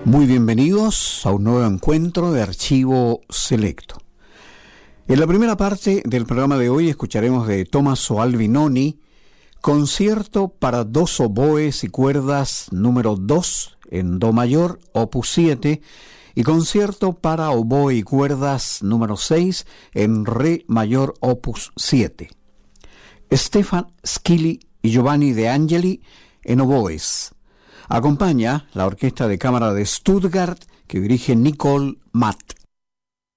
Muy bienvenidos a un nuevo encuentro de Archivo Selecto. En la primera parte del programa de hoy escucharemos de Tommaso Albinoni, Concierto para dos oboes y cuerdas número 2 en Do mayor, opus 7, y Concierto para oboe y cuerdas número 6 en Re mayor, opus 7. Stefan Schilly y Giovanni De Angeli en oboes. Acompaña la Orquesta de Cámara de Stuttgart, que dirige Nicole Matt.